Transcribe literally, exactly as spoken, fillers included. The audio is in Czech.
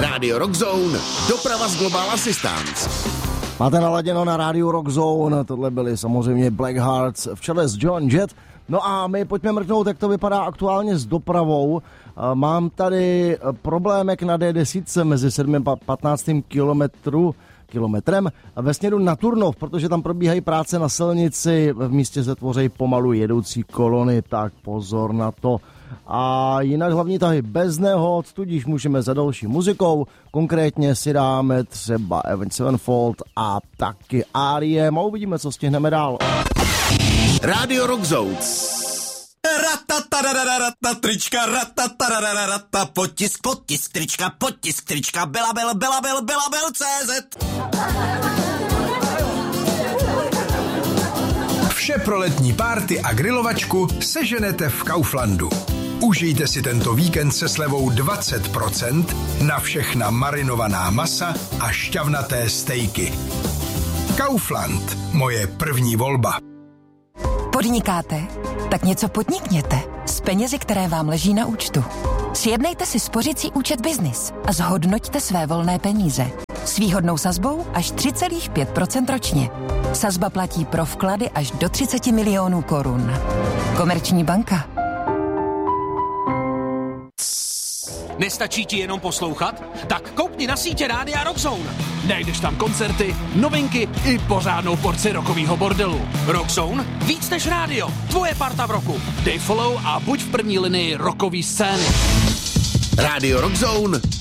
Rádio Rockzone, doprava z Global Assistance. Máte naladěno na Rádiu Rockzone, tohle byly samozřejmě Black Hearts v čele s John Jett. No a my pojďme mrknout, jak to vypadá aktuálně s dopravou. Mám tady problémek na D deset mezi sedmým a patnáctým kilometru, kilometrem ve směru na Turnov, protože tam probíhají práce na silnici, v místě se tvoří pomalu jedoucí kolony, tak pozor na to. A jinak hlavní tahy bez nehod, tudíž můžeme za další muzikou, konkrétně si dáme třeba Avenged Sevenfold a taky R E M a uvidíme, co stihneme dál. Rádio Rockzone. Ratataradadadata, trička, ratataradadadata, potisk, potisk, trička, potisk, trička, belabel, belabel, belabel, C Z. Vše pro letní párty a grilovačku seženete v Kauflandu. Užijte si tento víkend se slevou dvacet procent na všechna marinovaná masa a šťavnaté stejky. Kaufland, moje první volba. Podnikáte? Tak něco podnikněte s penězi, které vám leží na účtu. Sjednejte si spořicí účet Business a zhodnoťte své volné peníze. S výhodnou sazbou až tři celá pět procenta ročně. Sazba platí pro vklady až do třicet milionů korun. Komerční banka. Nestačí ti jenom poslouchat? Tak koukni na sítě Rádia Rockzone. Najdeš tam koncerty, novinky i pořádnou porci rockovýho bordelu. Rockzone? Víc než rádio. Tvoje parta v roku. Dej follow a buď v první linii rockový scény. Rádio Rockzone,